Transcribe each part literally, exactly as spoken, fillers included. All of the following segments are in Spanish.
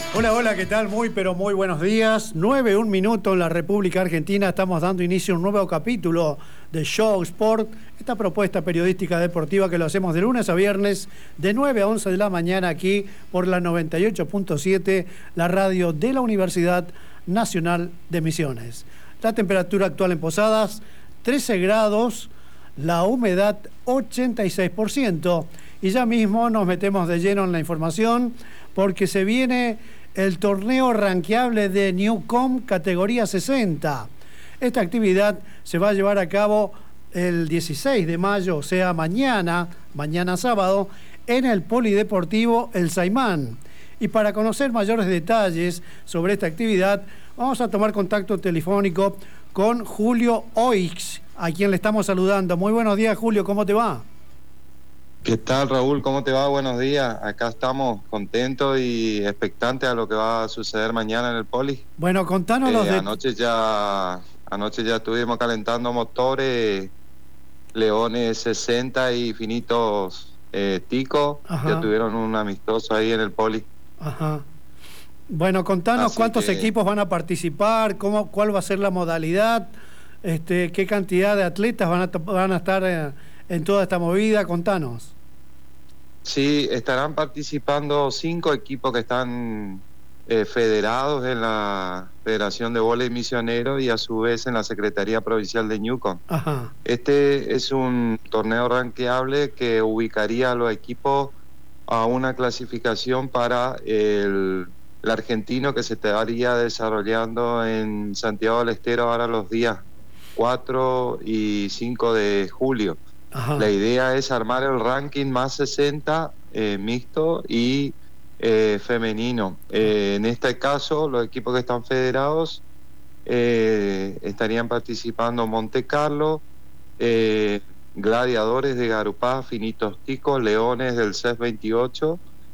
Hola, hola, ¿qué tal? Muy, pero muy buenos días. nueve, un minuto en la República Argentina. Estamos dando inicio a un nuevo capítulo de Show Sport, esta propuesta periodística deportiva que lo hacemos de lunes a viernes, de nueve a once de la mañana, aquí por la noventa y ocho punto siete, la radio de la Universidad Nacional de Misiones. La temperatura actual en Posadas, trece grados, la humedad ochenta y seis por ciento. Y ya mismo nos metemos de lleno en la información porque se viene el torneo ranqueable de Newcom categoría sesenta. Esta actividad se va a llevar a cabo el dieciséis de mayo, o sea, mañana, mañana sábado, en el Polideportivo El Saimán. Y para conocer mayores detalles sobre esta actividad, vamos a tomar contacto telefónico con Julio Oix, a quien le estamos saludando. Muy buenos días, Julio, ¿cómo te va? ¿Qué tal, Raúl? ¿Cómo te va? Buenos días. Acá estamos contentos y expectantes a lo que va a suceder mañana en el Poli. Bueno, contanos los eh, de... Anoche ya, anoche ya estuvimos calentando motores, Leones sesenta y Finitos eh, Tico. Ajá. Ya tuvieron un amistoso ahí en el Poli. Ajá. Bueno, contanos Así cuántos que... equipos van a participar, cómo, cuál va a ser la modalidad, este, qué cantidad de atletas van a, van a estar eh, en toda esta movida. Contanos. Sí, estarán participando cinco equipos que están eh, federados en la Federación de Vóley Misionero y a su vez en la Secretaría Provincial de Newcom. Ajá. Este es un torneo ranqueable que ubicaría a los equipos a una clasificación para el, el argentino que se estaría desarrollando en Santiago del Estero ahora los días cuatro y cinco de julio. Ajá. La idea es armar el ranking más sesenta eh, mixto y eh, femenino. Eh, en este caso, los equipos que están federados eh, estarían participando Monte Carlo, eh, Gladiadores de Garupá, Finitos Ticos, Leones del C E S veintiocho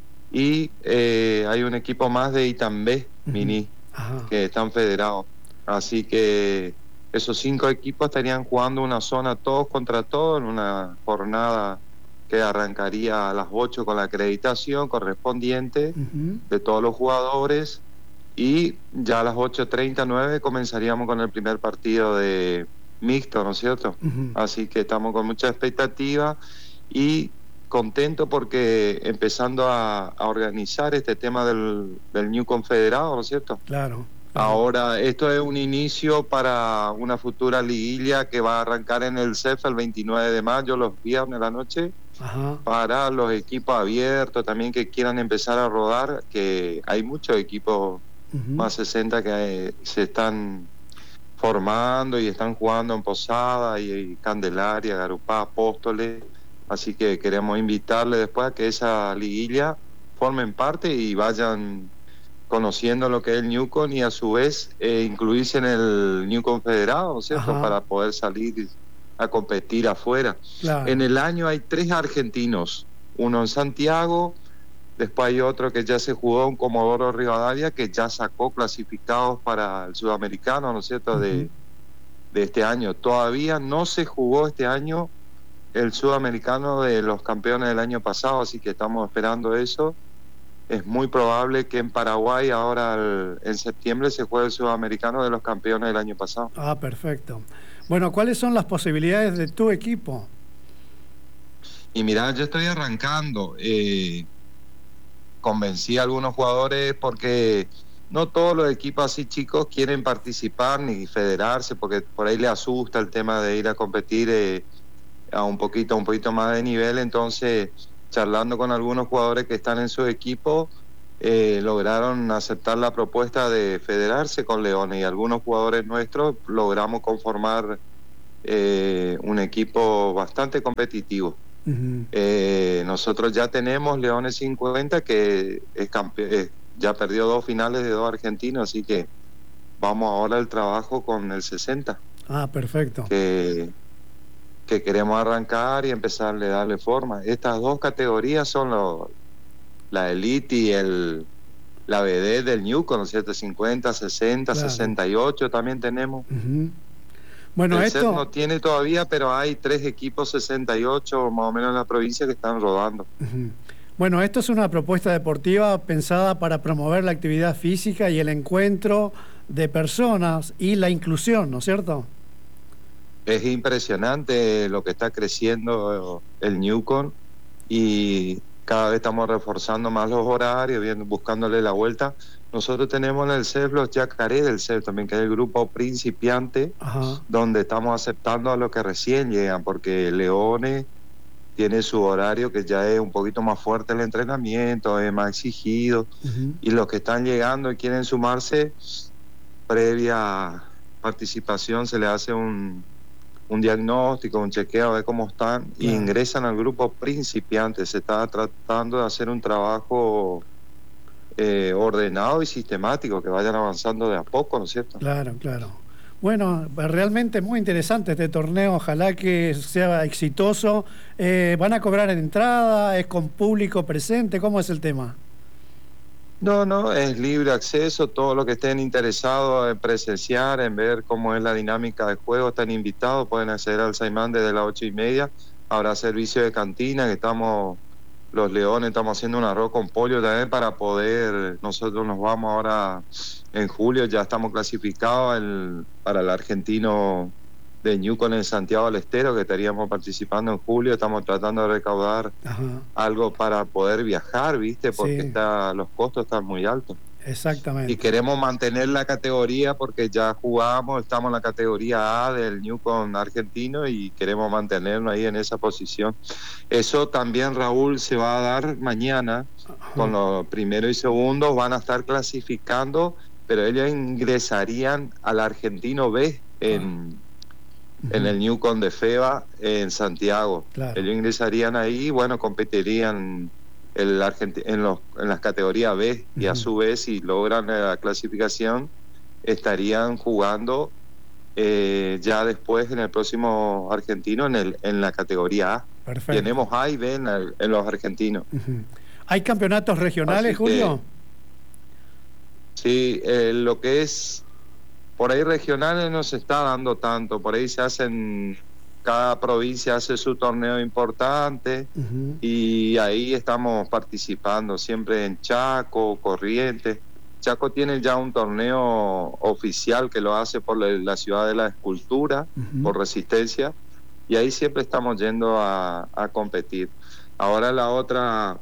y eh, hay un equipo más de Itambé, uh-huh. Mini, Ajá. que están federados. Así que esos cinco equipos estarían jugando una zona todos contra todos en una jornada que arrancaría a las ocho con la acreditación correspondiente uh-huh. de todos los jugadores y ya a las ocho treinta, nueve comenzaríamos con el primer partido de mixto, ¿no es cierto? Uh-huh. Así que estamos con mucha expectativa y contento porque empezando a, a organizar este tema del, del New Confederado, ¿no es cierto? Claro. Ahora, esto es un inicio para una futura liguilla que va a arrancar en el C E F el veintinueve de mayo, los viernes de la noche, Ajá. para los equipos abiertos también que quieran empezar a rodar, que hay muchos equipos uh-huh. más sesenta que eh, se están formando y están jugando en Posada y, y Candelaria, Garupá, Apóstoles, así que queremos invitarles después a que esa liguilla formen parte y vayan conociendo lo que es el Newcom y a su vez eh, incluirse en el Newcom Federado, ¿cierto? Ajá. Para poder salir a competir afuera. Claro. En el año hay tres argentinos, uno en Santiago, después hay otro que ya se jugó en Comodoro Rivadavia, que ya sacó clasificados para el sudamericano, ¿no es cierto?, uh-huh. de, de este año. Todavía no se jugó este año el sudamericano de los campeones del año pasado, así que estamos esperando eso. Es muy probable que en Paraguay ahora el, en septiembre se juegue el sudamericano de los campeones del año pasado. Ah, perfecto. Bueno, ¿cuáles son las posibilidades de tu equipo? Y mira, yo estoy arrancando. Eh, convencí a algunos jugadores porque no todos los equipos así chicos quieren participar ni federarse porque por ahí les asusta el tema de ir a competir eh, a un poquito, un poquito más de nivel, entonces... charlando con algunos jugadores que están en su equipo, eh, lograron aceptar la propuesta de federarse con Leones y algunos jugadores nuestros logramos conformar eh, un equipo bastante competitivo. Uh-huh. Eh, nosotros ya tenemos Leones cincuenta que es campe- eh, ya perdió dos finales de dos argentinos, así que vamos ahora al trabajo con el sesenta. Ah, perfecto. Que... que queremos arrancar y empezarle a darle forma. Estas dos categorías son lo, la Elite y el la B D del Newcom, ¿no es cierto? cincuenta, sesenta, claro. sesenta y ocho también tenemos. Uh-huh. Bueno, el esto... C E F no tiene todavía, pero hay tres equipos sesenta y ocho más o menos en la provincia que están rodando. Uh-huh. Bueno, esto es una propuesta deportiva pensada para promover la actividad física y el encuentro de personas y la inclusión, ¿no es cierto? Es impresionante lo que está creciendo el Newcon y cada vez estamos reforzando más los horarios, viendo, buscándole la vuelta. Nosotros tenemos en el C E F los Yacaré del C E F también, que es el grupo principiante, Ajá. donde estamos aceptando a los que recién llegan, porque Leones tiene su horario que ya es un poquito más fuerte el entrenamiento, es más exigido, uh-huh. y los que están llegando y quieren sumarse, previa participación se les hace un, un diagnóstico, un chequeo, a ver cómo están, claro. y ingresan al grupo principiante. Se está tratando de hacer un trabajo eh, ordenado y sistemático, que vayan avanzando de a poco, ¿no es cierto? Claro, claro. Bueno, realmente muy interesante este torneo, ojalá que sea exitoso. Eh, ¿Van a cobrar entrada? ¿Es con público presente? ¿Cómo es el tema? No, no, es libre acceso. Todos los que estén interesados en presenciar, en ver cómo es la dinámica de juego, están invitados, pueden acceder al Saimán desde las ocho y media. Habrá servicio de cantina, que estamos, los Leones, estamos haciendo un arroz con pollo también para poder, nosotros nos vamos ahora en julio, ya estamos clasificados el, para el argentino de Newcon en Santiago del Estero, que estaríamos participando en julio. Estamos tratando de recaudar Ajá. algo para poder viajar, ¿viste? Porque sí. está, los costos están muy altos. Exactamente. Y queremos mantener la categoría porque ya jugamos, estamos en la categoría A del Newcon argentino y queremos mantenernos ahí en esa posición. Eso también, Raúl, se va a dar mañana. Ajá. Con los primeros y segundos van a estar clasificando, pero ellos ingresarían al argentino B en... en el Newcon de FEBA en Santiago. Claro. Ellos ingresarían ahí y bueno, competirían el Argenti- en, los, en las categorías B, uh-huh. y a su vez, si logran la clasificación, estarían jugando eh, ya después en el próximo argentino en, el, en la categoría A. Perfecto. Tenemos A y B en, el, en los argentinos. Uh-huh. ¿Hay campeonatos regionales, Así Julio? Que, sí, eh, lo que es... Por ahí regionales no se está dando tanto, por ahí se hacen, cada provincia hace su torneo importante, uh-huh. y ahí estamos participando, siempre en Chaco, Corrientes. Chaco tiene ya un torneo oficial que lo hace por la ciudad de la escultura, uh-huh. por Resistencia, y ahí siempre estamos yendo a, a competir. Ahora la otra...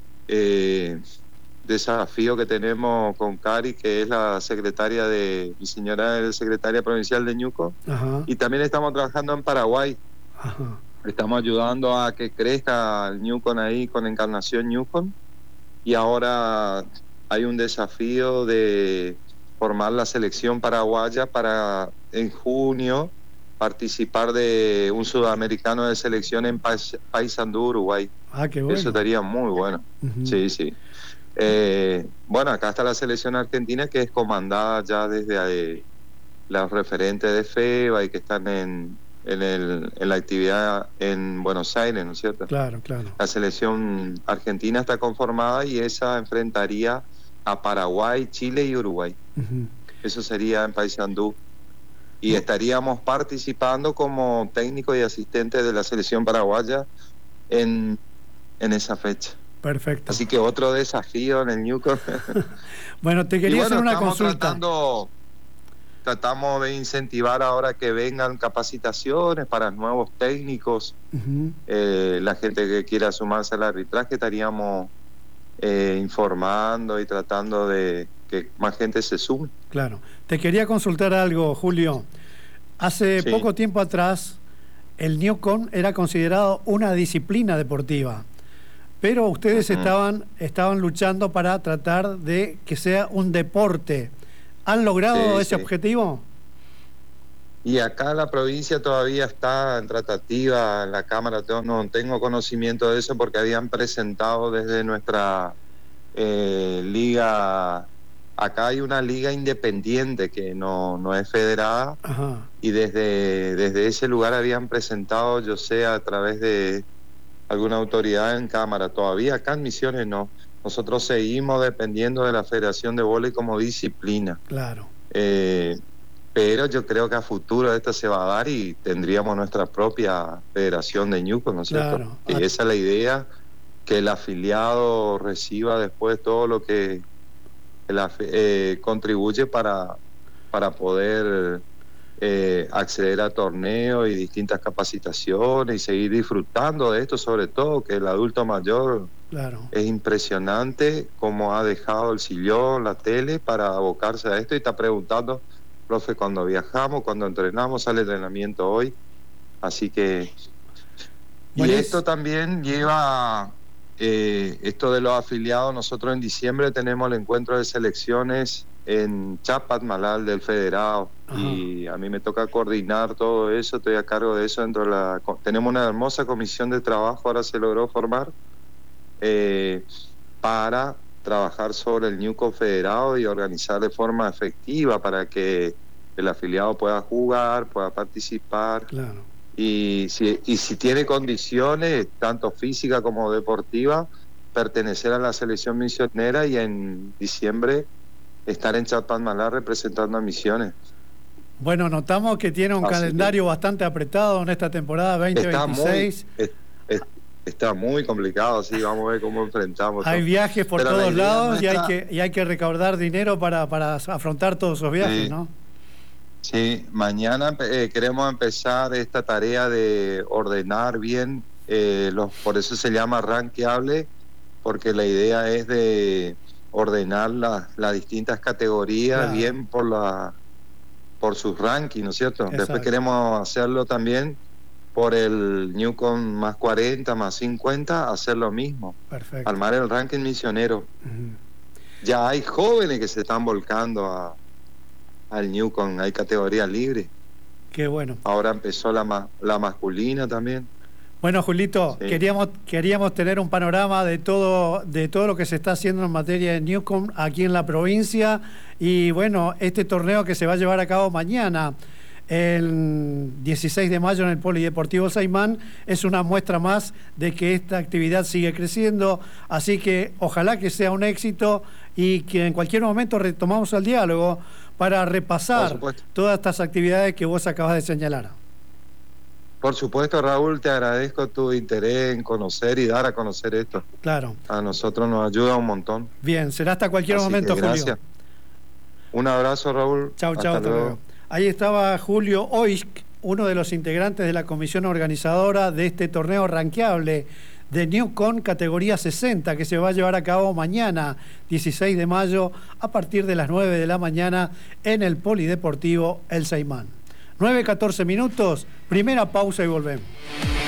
Eh, desafío que tenemos con Cari, que es la secretaria de, mi señora es secretaria provincial de Ñuco, Ajá. y también estamos trabajando en Paraguay. Ajá. Estamos ayudando a que crezca el Ñucon ahí con Encarnación Ñucon, y ahora hay un desafío de formar la selección paraguaya para en junio participar de un sudamericano de selección en Paysandú, Uruguay. Ah, qué bueno. Eso estaría muy bueno. Uh-huh. Sí, sí. Eh, bueno, acá está la selección argentina, que es comandada ya desde eh, los referentes de FEBA y que están en, en, el, en la actividad en Buenos Aires, ¿no es cierto? Claro, claro. La selección argentina está conformada y esa enfrentaría a Paraguay, Chile y Uruguay. Uh-huh. Eso sería en Paysandú. Y uh-huh. estaríamos participando como técnico y asistente de la selección paraguaya en, en esa fecha. Perfecto. Así que otro desafío en el Newcon. Bueno, te quería bueno, hacer una estamos consulta. Tratando, tratamos de incentivar ahora que vengan capacitaciones para nuevos técnicos. Uh-huh. Eh, la gente que quiera sumarse al arbitraje, estaríamos eh, informando y tratando de que más gente se sume. Claro. Te quería consultar algo, Julio. Hace sí. poco tiempo atrás, el Newcon era considerado una disciplina deportiva. Pero ustedes uh-huh. estaban, estaban luchando para tratar de que sea un deporte. ¿Han logrado sí, ese sí. objetivo? Y acá la provincia todavía está en tratativa, en la Cámara, no tengo conocimiento de eso porque habían presentado desde nuestra eh, liga, acá hay una liga independiente que no, no es federada, Ajá. y desde, desde ese lugar habían presentado, yo sé, a través de alguna autoridad en Cámara. Todavía acá en Misiones no. Nosotros seguimos dependiendo de la Federación de Vóley como disciplina. Claro. Eh, pero yo creo que a futuro esto se va a dar y tendríamos nuestra propia Federación de Ñuco, ¿no es cierto? Claro. Y esa es la idea que el afiliado reciba después todo lo que el, eh, contribuye para, para poder eh, acceder a torneos y distintas capacitaciones y seguir disfrutando de esto, sobre todo que el adulto mayor, claro, es impresionante cómo ha dejado el sillón, la tele para abocarse a esto y está preguntando, profe, cuando viajamos, cuando entrenamos, sale entrenamiento hoy, así que... Y bueno, esto también lleva... Eh, esto de los afiliados, nosotros en diciembre tenemos el encuentro de selecciones en Chapadmalal del Federado. Ajá. Y a mí me toca coordinar todo eso, estoy a cargo de eso dentro de la... Tenemos una hermosa comisión de trabajo, ahora se logró formar, eh, para trabajar sobre el Newcom Federado y organizar de forma efectiva para que el afiliado pueda jugar, pueda participar. Claro. Y si, y si tiene condiciones, tanto física como deportiva, pertenecer a la selección misionera y en diciembre estar en Chapadmalal representando a Misiones. Bueno, notamos que tiene un Así calendario que, bastante apretado en esta temporada veinte veintiséis. Está muy, es, es, está muy complicado, sí, vamos a ver cómo enfrentamos. Hay todo. viajes por Pero todos lados no y, hay que, y hay que recaudar dinero para, para afrontar todos esos viajes, sí. ¿no? Sí, mañana eh, queremos empezar esta tarea de ordenar bien, eh, los, por eso se llama rankeable, porque la idea es de ordenar las la distintas categorías, claro, bien por la por sus rankings, ¿no es cierto? Exacto. Después queremos hacerlo también por el Newcom más cuarenta, más cincuenta, hacer lo mismo. Perfecto. Armar el ranking misionero. Uh-huh. Ya hay jóvenes que se están volcando a al Newcom, hay categorías libres. Qué bueno. Ahora empezó la, ma la masculina también. Bueno, Julito, sí. queríamos queríamos tener un panorama de todo de todo lo que se está haciendo en materia de Newcom aquí en la provincia y bueno, este torneo que se va a llevar a cabo mañana, el dieciséis de mayo en el Polideportivo Saimán, es una muestra más de que esta actividad sigue creciendo, así que ojalá que sea un éxito y que en cualquier momento retomamos el diálogo para repasar todas estas actividades que vos acabas de señalar. Por supuesto, Raúl, te agradezco tu interés en conocer y dar a conocer esto. Claro. A nosotros nos ayuda un montón. Bien, será hasta cualquier Así momento, que gracias. Julio. Un abrazo, Raúl. Chau, chau, hasta luego. Ahí estaba Julio Oisk, uno de los integrantes de la comisión organizadora de este torneo rankeable de Newcom categoría sesenta que se va a llevar a cabo mañana, dieciséis de mayo, a partir de las nueve de la mañana en el Polideportivo El Saimán. nueve catorce minutos, primera pausa y volvemos.